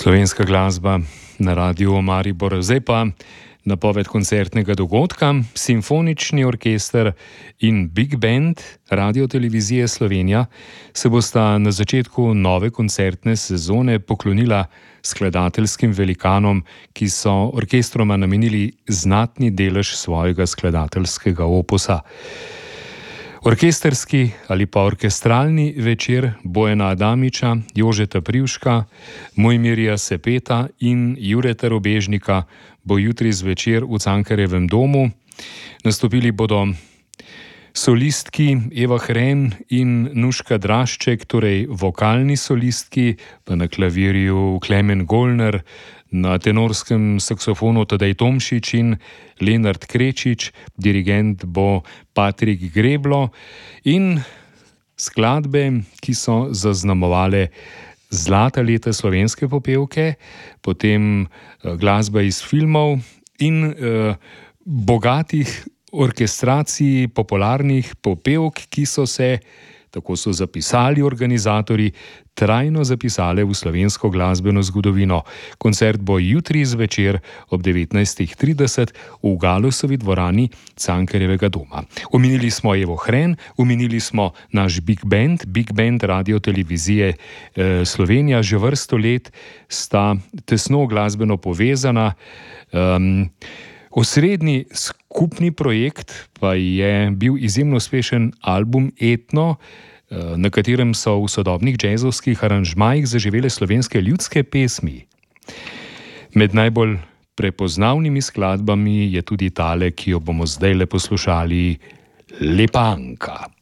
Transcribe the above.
Slovenska glasba na Radiu Maribor. Zdaj pa napoved koncertnega dogodka. Simfonični orkester in Big Band Radiotelevizije Slovenija se bosta na začetku nove koncertne sezone poklonila skladateljskim velikanom, ki so orkestroma namenili znatni delež svojega skladateljskega opusa. Orkesterski ali pa orkestralni večer Bojana Adamiča, Jožeta Privška, Mojmirja Sepeta in Jureta Robežnika bo jutri zvečer v Cankarjevem domu. Nastopili bodo solistki Eva Hren in Nuška Drašček, torej vokalni solistki, pa na klavirju Klemen Golner, na tenorskem saksofonu Tadej Tomšič in Lenart Krečič, dirigent bo Patrik Greblo in skladbe, ki so zaznamovale zlata leta slovenske popevke, potem glasba iz filmov in bogatih orkestracij popularnih popevk, ki so se, tako so zapisali organizatorji, trajno zapisale v slovensko glasbeno zgodovino. Koncert bo jutri zvečer ob 19:30 v Galusovi dvorani Cankarjevega doma. Omenili smo Evo Hren, omenili smo naš Big Band Radiotelevizije Slovenija. Že vrsto let sta tesno glasbeno povezana. Osrednji skupni projekt pa je bil izjemno uspešen album Etno, na katerem so v sodobnih džezovskih aranžmajih zaživele slovenske ljudske pesmi. Med najbolj prepoznavnimi skladbami je tudi tale, ki jo bomo zdajle poslušali, Lepa Anka.